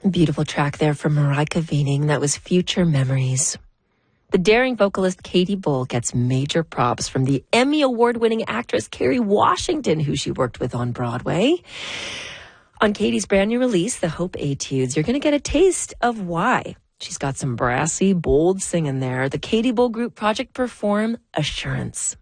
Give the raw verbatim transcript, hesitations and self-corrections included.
Beautiful track there from Marika Viening. That was Future Memories. The daring vocalist Katie Bull gets major props from the Emmy Award-winning actress Kerry Washington, who she worked with on Broadway. On Katie's brand new release, The Hope Etudes, you're going to get a taste of why. She's got some brassy, bold singing there. The Katie Bull Group Project perform Assurance.